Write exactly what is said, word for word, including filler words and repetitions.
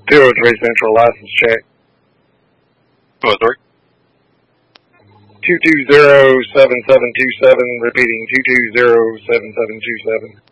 two oh three Central, license check. two oh three? two two zero seven seven two seven, repeating two two zero seven seven two seven.